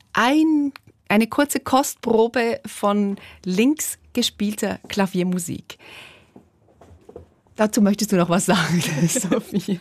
eine kurze Kostprobe von links gespielter Klaviermusik. Dazu möchtest du noch was sagen, Sophia?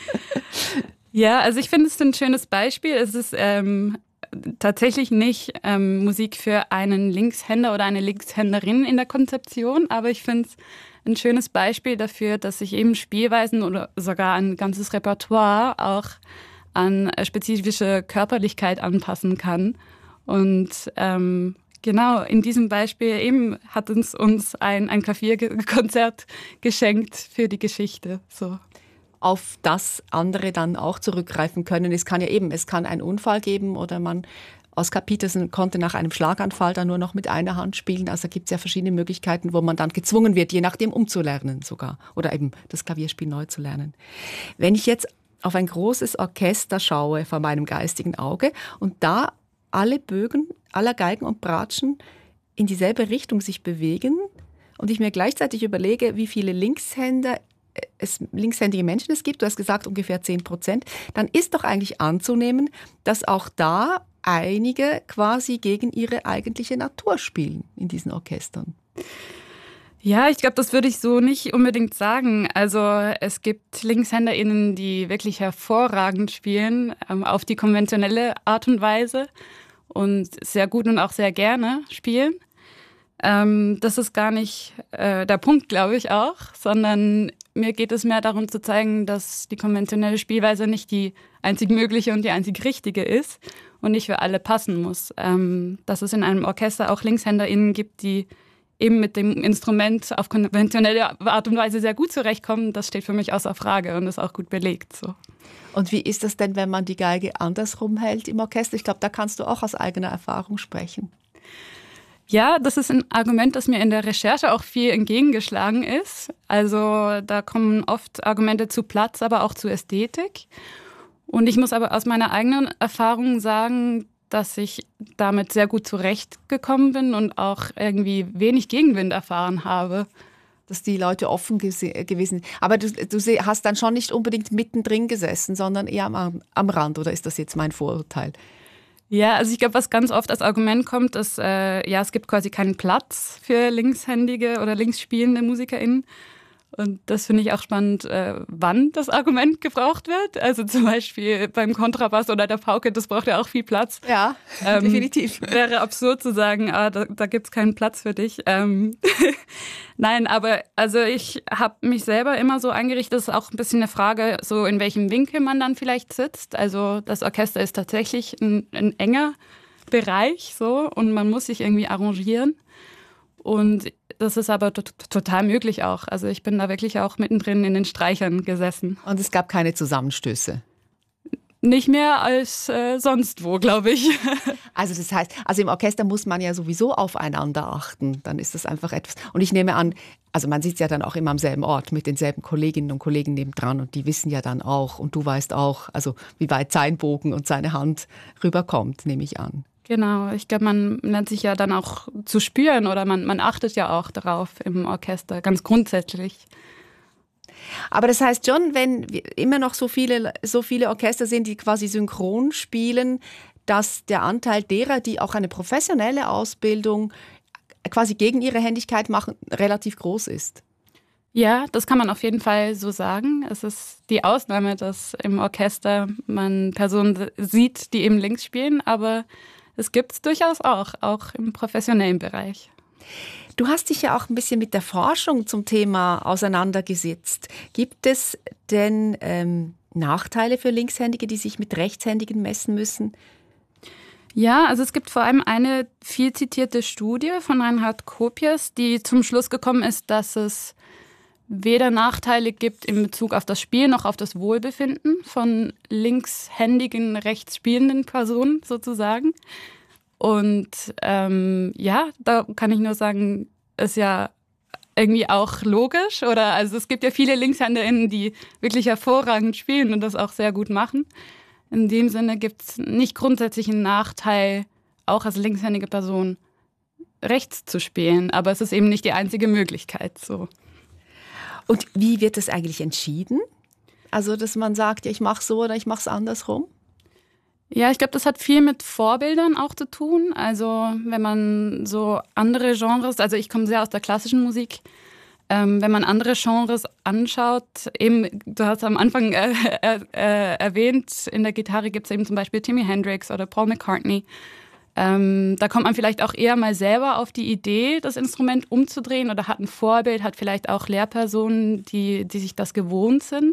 Ja, also ich finde es ein schönes Beispiel. Es ist tatsächlich nicht Musik für einen Linkshänder oder eine Linkshänderin in der Konzeption, aber ich finde es ein schönes Beispiel dafür, dass sich eben Spielweisen oder sogar ein ganzes Repertoire auch an spezifische Körperlichkeit anpassen kann. Und genau in diesem Beispiel eben hat uns ein Klavierkonzert geschenkt für die Geschichte. So. Auf das andere dann auch zurückgreifen können. Es kann einen Unfall geben oder Oscar Peterson konnte nach einem Schlaganfall dann nur noch mit einer Hand spielen. Also gibt es ja verschiedene Möglichkeiten, wo man dann gezwungen wird, je nachdem umzulernen sogar. Oder eben das Klavierspiel neu zu lernen. Wenn ich jetzt auf ein großes Orchester schaue vor meinem geistigen Auge und da alle Bögen aller Geigen und Bratschen in dieselbe Richtung sich bewegen und ich mir gleichzeitig überlege, wie viele linkshändige Menschen es gibt, du hast gesagt ungefähr 10%, dann ist doch eigentlich anzunehmen, dass auch da einige quasi gegen ihre eigentliche Natur spielen in diesen Orchestern. Ja, ich glaube, das würde ich so nicht unbedingt sagen. Also es gibt LinkshänderInnen, die wirklich hervorragend spielen, auf die konventionelle Art und Weise und sehr gut und auch sehr gerne spielen. Das ist gar nicht der Punkt, glaube ich auch, sondern mir geht es mehr darum zu zeigen, dass die konventionelle Spielweise nicht die einzig mögliche und die einzig richtige ist und nicht für alle passen muss. Dass es in einem Orchester auch LinkshänderInnen gibt, die eben mit dem Instrument auf konventionelle Art und Weise sehr gut zurechtkommen, das steht für mich außer Frage und ist auch gut belegt. So. Und wie ist das denn, wenn man die Geige andersrum hält im Orchester? Ich glaube, da kannst du auch aus eigener Erfahrung sprechen. Ja, das ist ein Argument, das mir in der Recherche auch viel entgegengeschlagen ist. Also da kommen oft Argumente zu Platz, aber auch zu Ästhetik. Und ich muss aber aus meiner eigenen Erfahrung sagen, dass ich damit sehr gut zurechtgekommen bin und auch irgendwie wenig Gegenwind erfahren habe. Dass die Leute offen gewesen sind. Aber du hast dann schon nicht unbedingt mittendrin gesessen, sondern eher am Rand, oder ist das jetzt mein Vorurteil? Ja, also ich glaube, was ganz oft als Argument kommt, ist, es gibt quasi keinen Platz für linkshändige oder linksspielende MusikerInnen. Und das finde ich auch spannend, wann das Argument gebraucht wird. Also zum Beispiel beim Kontrabass oder der Pauke, das braucht ja auch viel Platz. Ja, definitiv. Wäre absurd zu sagen, da gibt es keinen Platz für dich. Nein, aber also ich habe mich selber immer so eingerichtet, das ist auch ein bisschen eine Frage, so in welchem Winkel man dann vielleicht sitzt. Also das Orchester ist tatsächlich ein enger Bereich so und man muss sich irgendwie arrangieren. Und das ist aber total möglich auch. Also ich bin da wirklich auch mittendrin in den Streichern gesessen. Und es gab keine Zusammenstöße? Nicht mehr als sonst wo, glaube ich. Also das heißt, im Orchester muss man ja sowieso aufeinander achten. Dann ist das einfach etwas. Und ich nehme an, also man sitzt ja dann auch immer am selben Ort mit denselben Kolleginnen und Kollegen nebendran und die wissen ja dann auch und du weißt auch, also wie weit sein Bogen und seine Hand rüberkommt, nehme ich an. Genau, ich glaube, man lernt sich ja dann auch zu spüren oder man achtet ja auch darauf im Orchester, ganz grundsätzlich. Aber das heißt schon, wenn immer noch so viele Orchester sind, die quasi synchron spielen, dass der Anteil derer, die auch eine professionelle Ausbildung quasi gegen ihre Händigkeit machen, relativ groß ist. Ja, das kann man auf jeden Fall so sagen. Es ist die Ausnahme, dass im Orchester man Personen sieht, die eben links spielen, aber es gibt es durchaus auch im professionellen Bereich. Du hast dich ja auch ein bisschen mit der Forschung zum Thema auseinandergesetzt. Gibt es denn Nachteile für Linkshändige, die sich mit Rechtshändigen messen müssen? Ja, also es gibt vor allem eine viel zitierte Studie von Reinhard Kopias, die zum Schluss gekommen ist, dass es weder Nachteile gibt in Bezug auf das Spiel noch auf das Wohlbefinden von linkshändigen, rechts spielenden Personen sozusagen. Und da kann ich nur sagen, ist ja irgendwie auch logisch. Oder also es gibt ja viele LinkshänderInnen, die wirklich hervorragend spielen und das auch sehr gut machen. In dem Sinne gibt es nicht grundsätzlich einen Nachteil, auch als linkshändige Person rechts zu spielen. Aber es ist eben nicht die einzige Möglichkeit. So. Und wie wird das eigentlich entschieden? Also, dass man sagt, ja, ich mache so oder ich mache es andersrum? Ja, ich glaube, das hat viel mit Vorbildern auch zu tun. Also wenn man so andere Genres, also ich komme sehr aus der klassischen Musik, wenn man andere Genres anschaut, eben, du hast am Anfang erwähnt, in der Gitarre gibt es eben zum Beispiel Jimi Hendrix oder Paul McCartney. Da kommt man vielleicht auch eher mal selber auf die Idee, das Instrument umzudrehen oder hat ein Vorbild, hat vielleicht auch Lehrpersonen, die sich das gewohnt sind.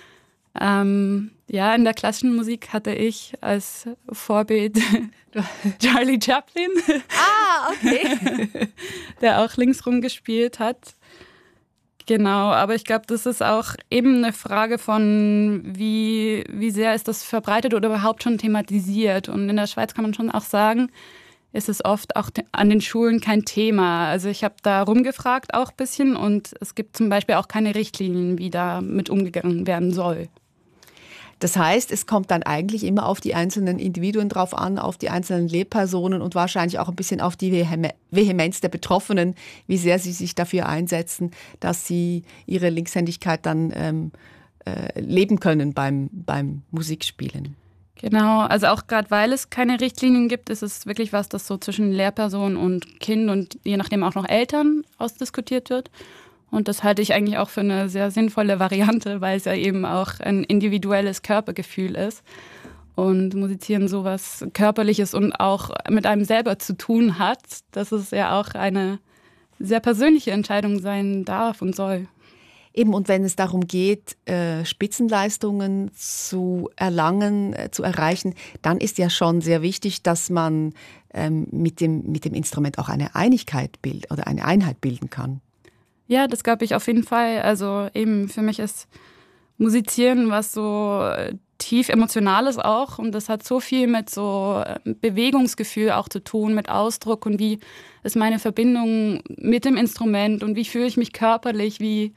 Ja, in der klassischen Musik hatte ich als Vorbild Charlie Chaplin. Ah, okay. Der auch linksrum gespielt hat. Genau, aber ich glaube, das ist auch eben eine Frage von, wie sehr ist das verbreitet oder überhaupt schon thematisiert. Und in der Schweiz kann man schon auch sagen, ist es oft auch an den Schulen kein Thema. Also ich habe da rumgefragt auch ein bisschen und es gibt zum Beispiel auch keine Richtlinien, wie da mit umgegangen werden soll. Das heißt, es kommt dann eigentlich immer auf die einzelnen Individuen drauf an, auf die einzelnen Lehrpersonen und wahrscheinlich auch ein bisschen auf die Vehemenz der Betroffenen, wie sehr sie sich dafür einsetzen, dass sie ihre Linkshändigkeit dann leben können beim Musikspielen. Genau, also auch gerade weil es keine Richtlinien gibt, ist es wirklich was, das so zwischen Lehrperson und Kind und je nachdem auch noch Eltern ausdiskutiert wird. Und das halte ich eigentlich auch für eine sehr sinnvolle Variante, weil es ja eben auch ein individuelles Körpergefühl ist. Und Musizieren sowas Körperliches und auch mit einem selber zu tun hat, dass es ja auch eine sehr persönliche Entscheidung sein darf und soll. Eben, und wenn es darum geht, Spitzenleistungen zu erlangen, zu erreichen, dann ist ja schon sehr wichtig, dass man mit dem Instrument auch eine Einigkeit oder eine Einheit bilden kann. Ja, das glaube ich auf jeden Fall. Also eben für mich ist Musizieren was so tief Emotionales auch und das hat so viel mit so Bewegungsgefühl auch zu tun, mit Ausdruck und wie ist meine Verbindung mit dem Instrument und wie fühle ich mich körperlich, wie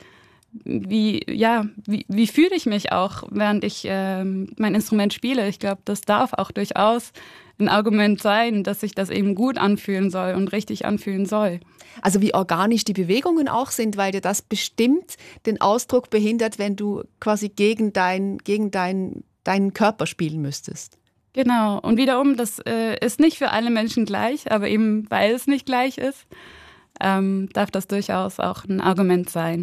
fühle ich mich auch, während ich mein Instrument spiele. Ich glaube, das darf auch durchaus ein Argument sein, dass sich das eben gut anfühlen soll und richtig anfühlen soll. Also wie organisch die Bewegungen auch sind, weil dir das bestimmt den Ausdruck behindert, wenn du quasi gegen deinen Körper spielen müsstest. Genau. Und wiederum, das ist nicht für alle Menschen gleich, aber eben weil es nicht gleich ist, darf das durchaus auch ein Argument sein.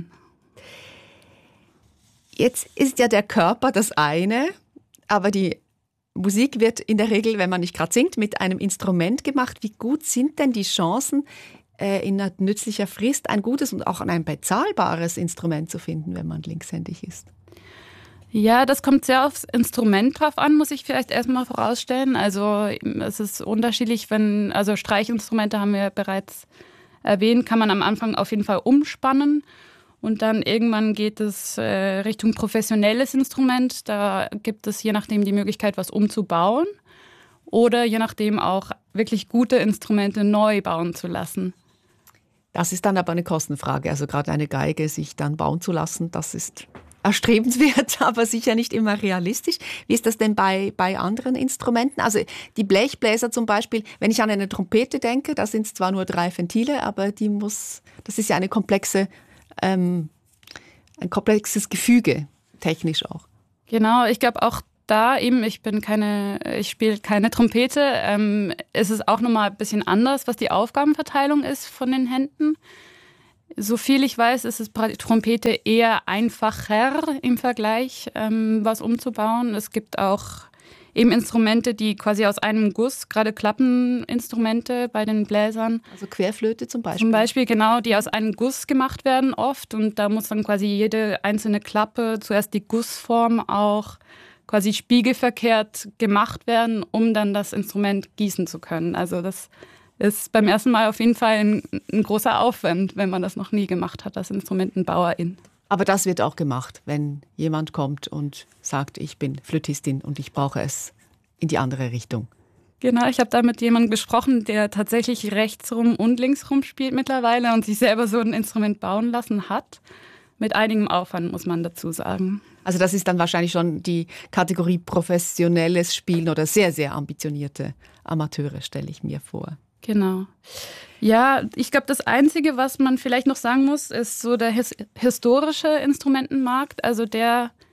Jetzt ist ja der Körper das eine, aber die Musik wird in der Regel, wenn man nicht gerade singt, mit einem Instrument gemacht. Wie gut sind denn die Chancen, in nützlicher Frist ein gutes und auch ein bezahlbares Instrument zu finden, wenn man linkshändig ist? Ja, das kommt sehr aufs Instrument drauf an, muss ich vielleicht erstmal vorausstellen. Also es ist unterschiedlich, also Streichinstrumente haben wir bereits erwähnt, kann man am Anfang auf jeden Fall umspannen. Und dann irgendwann geht es Richtung professionelles Instrument. Da gibt es je nachdem die Möglichkeit, was umzubauen oder je nachdem auch wirklich gute Instrumente neu bauen zu lassen. Das ist dann aber eine Kostenfrage. Also gerade eine Geige sich dann bauen zu lassen, das ist erstrebenswert, aber sicher nicht immer realistisch. Wie ist das denn bei anderen Instrumenten? Also die Blechbläser zum Beispiel, wenn ich an eine Trompete denke, da sind es zwar nur 3 Ventile, aber das ist ja ein komplexes Gefüge, technisch auch. Genau, ich glaube auch da eben, ich spiele keine Trompete, ist es auch nochmal ein bisschen anders, was die Aufgabenverteilung ist von den Händen. So viel ich weiß, ist es bei Trompete eher einfacher im Vergleich, was umzubauen. Es gibt auch eben Instrumente, die quasi aus einem Guss, gerade Klappeninstrumente bei den Bläsern. Also Querflöte zum Beispiel. Zum Beispiel, genau, die aus einem Guss gemacht werden oft. Und da muss dann quasi jede einzelne Klappe, zuerst die Gussform auch quasi spiegelverkehrt gemacht werden, um dann das Instrument gießen zu können. Also das ist beim ersten Mal auf jeden Fall ein großer Aufwand, wenn man das noch nie gemacht hat, als Instrumentenbauerin. Aber das wird auch gemacht, wenn jemand kommt und sagt, ich bin Flötistin und ich brauche es in die andere Richtung. Genau, ich habe da mit jemandem gesprochen, der tatsächlich rechtsrum und linksrum spielt mittlerweile und sich selber so ein Instrument bauen lassen hat. Mit einigem Aufwand, muss man dazu sagen. Also das ist dann wahrscheinlich schon die Kategorie professionelles Spielen oder sehr, sehr ambitionierte Amateure, stelle ich mir vor. Genau. Ja, ich glaube, das Einzige, was man vielleicht noch sagen muss, ist so der historische Instrumentenmarkt. Also der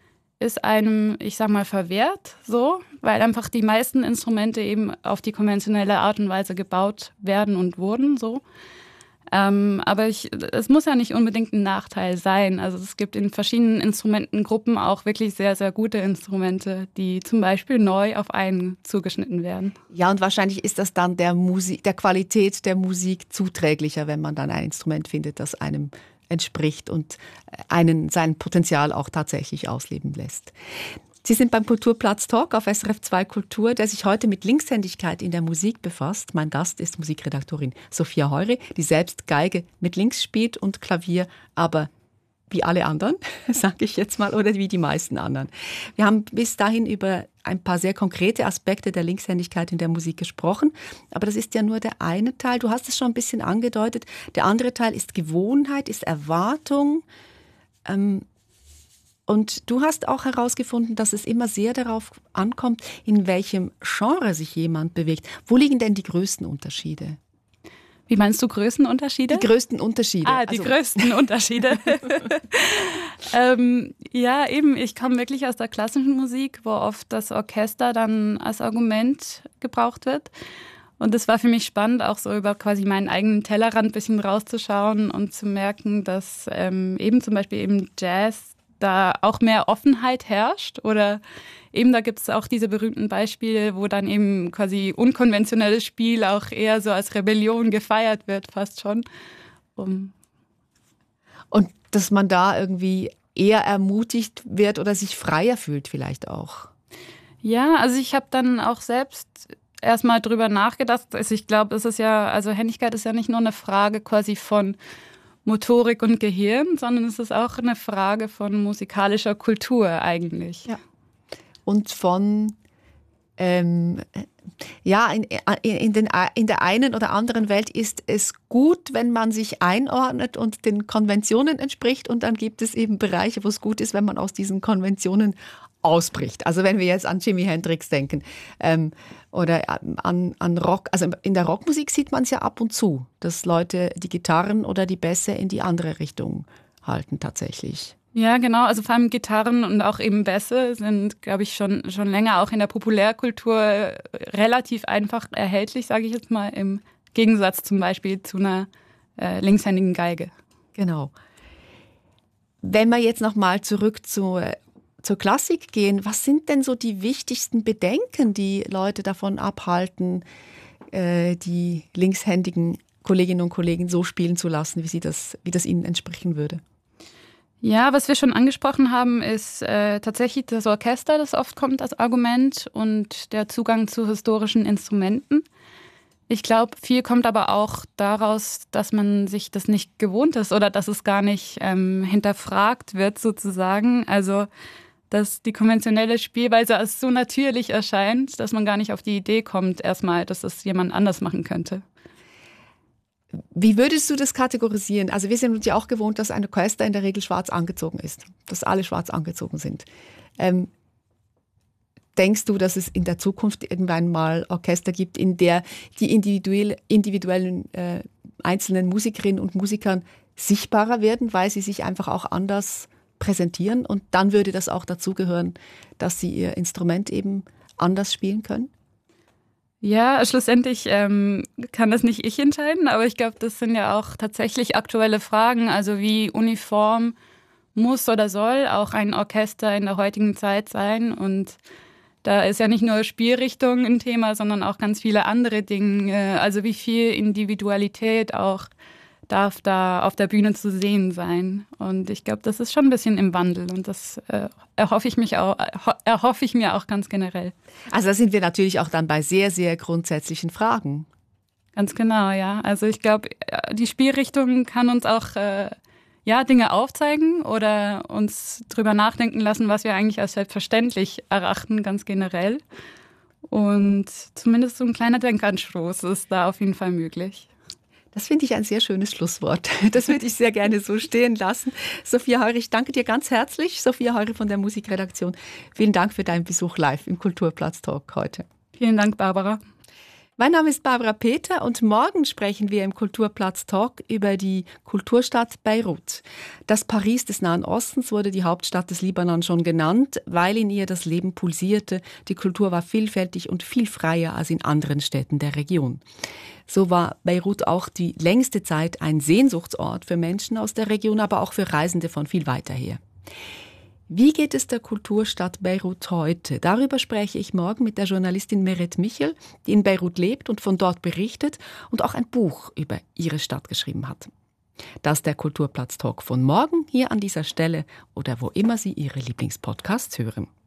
ist einem, ich sag mal, verwehrt, so, weil einfach die meisten Instrumente eben auf die konventionelle Art und Weise gebaut werden und wurden, so. Aber es muss ja nicht unbedingt ein Nachteil sein. Also es gibt in verschiedenen Instrumentengruppen auch wirklich sehr, sehr gute Instrumente, die zum Beispiel neu auf einen zugeschnitten werden. Ja, und wahrscheinlich ist das dann der Qualität der Musik zuträglicher, wenn man dann ein Instrument findet, das einem entspricht und sein Potenzial auch tatsächlich ausleben lässt. Sie sind beim Kulturplatz Talk auf SRF 2 Kultur, der sich heute mit Linkshändigkeit in der Musik befasst. Mein Gast ist Musikredaktorin Sophia Heure, die selbst Geige mit links spielt und Klavier, aber wie alle anderen, sage ich jetzt mal, oder wie die meisten anderen. Wir haben bis dahin über ein paar sehr konkrete Aspekte der Linkshändigkeit in der Musik gesprochen, aber das ist ja nur der eine Teil. Du hast es schon ein bisschen angedeutet. Der andere Teil ist Gewohnheit, ist Erwartung. Und du hast auch herausgefunden, dass es immer sehr darauf ankommt, in welchem Genre sich jemand bewegt. Wo liegen denn die größten Unterschiede? Wie meinst du Größenunterschiede? Die größten Unterschiede. Die größten Unterschiede. Ja, eben, ich komme wirklich aus der klassischen Musik, wo oft das Orchester dann als Argument gebraucht wird. Und es war für mich spannend, auch so über quasi meinen eigenen Tellerrand ein bisschen rauszuschauen und zu merken, dass eben zum Beispiel eben Jazz da auch mehr Offenheit herrscht oder eben da gibt es auch diese berühmten Beispiele, wo dann eben quasi unkonventionelles Spiel auch eher so als Rebellion gefeiert wird, fast schon. Und dass man da irgendwie eher ermutigt wird oder sich freier fühlt vielleicht auch. Ja, also ich habe dann auch selbst erstmal drüber nachgedacht. Also ich glaube, es ist ja, also Händigkeit ist ja nicht nur eine Frage quasi von Motorik und Gehirn, sondern es ist auch eine Frage von musikalischer Kultur eigentlich. Ja. Und von, in der einen oder anderen Welt ist es gut, wenn man sich einordnet und den Konventionen entspricht. Und dann gibt es eben Bereiche, wo es gut ist, wenn man aus diesen Konventionen ausbricht. Also wenn wir jetzt an Jimi Hendrix denken oder an Rock, also in der Rockmusik sieht man es ja ab und zu, dass Leute die Gitarren oder die Bässe in die andere Richtung halten tatsächlich. Ja, genau. Also vor allem Gitarren und auch eben Bässe sind, glaube ich, schon länger auch in der Populärkultur relativ einfach erhältlich, sage ich jetzt mal, im Gegensatz zum Beispiel zu einer linkshändigen Geige. Genau. Wenn wir jetzt nochmal zurück zur Klassik gehen, was sind denn so die wichtigsten Bedenken, die Leute davon abhalten, die linkshändigen Kolleginnen und Kollegen so spielen zu lassen, wie das ihnen entsprechen würde? Ja, was wir schon angesprochen haben, ist tatsächlich das Orchester, das oft kommt als Argument und der Zugang zu historischen Instrumenten. Ich glaube, viel kommt aber auch daraus, dass man sich das nicht gewohnt ist oder dass es gar nicht hinterfragt wird sozusagen. Also dass die konventionelle Spielweise als so natürlich erscheint, dass man gar nicht auf die Idee kommt, erstmal, dass das jemand anders machen könnte. Wie würdest du das kategorisieren? Also wir sind uns ja auch gewohnt, dass ein Orchester in der Regel schwarz angezogen ist, dass alle schwarz angezogen sind. Denkst du, dass es in der Zukunft irgendwann mal Orchester gibt, in der die individuellen einzelnen Musikerinnen und Musikern sichtbarer werden, weil sie sich einfach auch anders präsentieren und dann würde das auch dazugehören, dass sie ihr Instrument eben anders spielen können? Ja, schlussendlich kann das nicht ich entscheiden, aber ich glaube, das sind ja auch tatsächlich aktuelle Fragen, also wie uniform muss oder soll auch ein Orchester in der heutigen Zeit sein und da ist ja nicht nur Spielrichtung ein Thema, sondern auch ganz viele andere Dinge, also wie viel Individualität auch darf da auf der Bühne zu sehen sein. Und ich glaube, das ist schon ein bisschen im Wandel und das erhoffe ich mir auch ganz generell. Also da sind wir natürlich auch dann bei sehr, sehr grundsätzlichen Fragen. Ganz genau, ja. Also ich glaube, die Spielrichtung kann uns auch Dinge aufzeigen oder uns drüber nachdenken lassen, was wir eigentlich als selbstverständlich erachten, ganz generell. Und zumindest so ein kleiner Denkanstoß ist da auf jeden Fall möglich. Das finde ich ein sehr schönes Schlusswort. Das würde ich sehr gerne so stehen lassen. Sophia Heure, ich danke dir ganz herzlich. Sophia Heure von der Musikredaktion. Vielen Dank für deinen Besuch live im Kulturplatz Talk heute. Vielen Dank, Barbara. Mein Name ist Barbara Peter und morgen sprechen wir im Kulturplatz Talk über die Kulturstadt Beirut. Das Paris des Nahen Ostens wurde die Hauptstadt des Libanon schon genannt, weil in ihr das Leben pulsierte. Die Kultur war vielfältig und viel freier als in anderen Städten der Region. So war Beirut auch die längste Zeit ein Sehnsuchtsort für Menschen aus der Region, aber auch für Reisende von viel weiter her. Wie geht es der Kulturstadt Beirut heute? Darüber spreche ich morgen mit der Journalistin Meret Michel, die in Beirut lebt und von dort berichtet und auch ein Buch über ihre Stadt geschrieben hat. Das ist der Kulturplatz-Talk von morgen, hier an dieser Stelle oder wo immer Sie Ihre Lieblingspodcasts hören.